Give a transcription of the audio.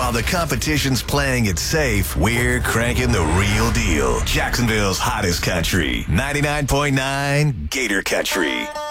While the competition's playing it safe, we're cranking the real deal. Jacksonville's hottest country. 99.9 Gator Country.